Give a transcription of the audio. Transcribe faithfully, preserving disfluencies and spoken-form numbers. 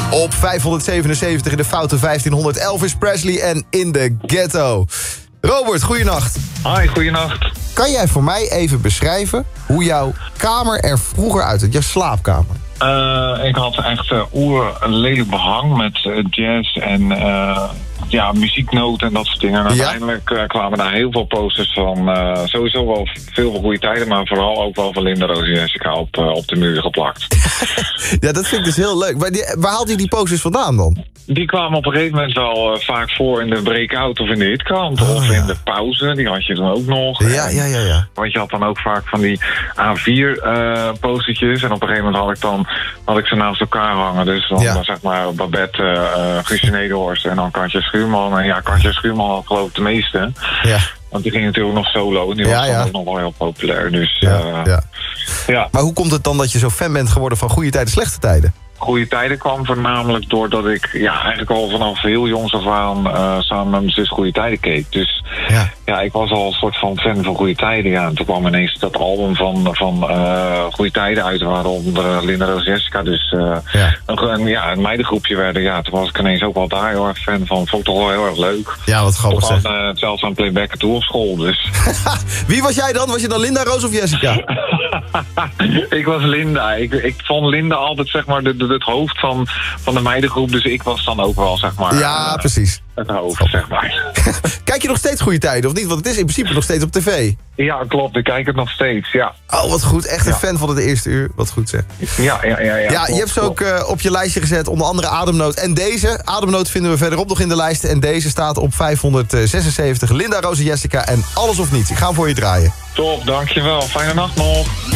Op vijfhonderdzevenenzeventig in de foute vijftienhonderd Elvis Presley en In the Ghetto. Robert, goeienacht. Hi, goeienacht. Kan jij voor mij even beschrijven hoe jouw kamer er vroeger uitzag? Jouw slaapkamer. Uh, ik had echt uh, oer een lelijk behang met uh, jazz en uh, ja, muzieknoten en dat soort dingen. En Ja? uiteindelijk uh, kwamen daar heel veel posters van uh, sowieso wel veel van goede tijden, maar vooral ook wel van Linda, Roos en Jessica op, uh, op de muur geplakt. Ja, dat vind ik dus heel leuk. Maar die, waar haalt hij die posters vandaan dan? Die kwamen op een gegeven moment wel uh, vaak voor in de breakout of in de hitkant. Oh, of ja. in de pauze, die had je dan ook nog. Ja, ja, ja, ja. Want je had dan ook vaak van die A vier uh, postertjes. En op een gegeven moment had ik dan had ik ze naast elkaar hangen. Dus dan, Ja. dan zeg maar Babette, uh, Guusje Nederhorst en dan Katja Schuurman. En ja, Katja Schuurman had geloof ik de meeste. Ja. Want die ging natuurlijk nog solo en die Ja, was dan ja. ook nog wel heel populair. Dus Ja, uh, ja. ja. Maar hoe komt het dan dat je zo fan bent geworden van goede tijden, slechte tijden? Goede tijden kwam voornamelijk doordat ik ja, eigenlijk al vanaf heel jongs af aan uh, samen met mijn zus Goede Tijden keek. Dus Ja. ja, ik was al een soort van fan van Goede Tijden. Ja. En toen kwam ineens dat album van, van uh, Goede Tijden uit, waaronder Linda, Roos en Jessica. Dus uh, Ja. een, een, ja, een meidengroepje werden. Ja, toen was ik ineens ook wel daar heel erg fan van. Vond ik toch wel heel erg leuk. Ja, wat grappig Of zeg. aan, uh, zelfs aan playbacken toe op school. Dus Wie was jij dan? Was je dan Linda, Roos of Jessica? ik was Linda. Ik, ik vond Linda altijd zeg maar de, de, het hoofd van, van de meidengroep. Dus ik was dan ook wel zeg maar Ja, uh, precies. het hoofd, zeg maar. Kijk je nog steeds goede tijden of niet? Want het is in principe nog steeds op tv. Ja, klopt. Ik kijk het nog steeds, ja. Oh, wat goed. Echt een Ja. fan van het eerste uur. Wat goed zeg. Ja, ja, ja. Ja, Ja, je hebt ze ook uh, op je lijstje gezet. Onder andere Ademnood. En deze. Ademnood vinden we verderop nog in de lijst. En deze staat op vijfhonderdzesenzeventig. Linda, Roos en Jessica en Alles of Niets. Ik ga hem voor je draaien. Top, dankjewel. Fijne nacht nog.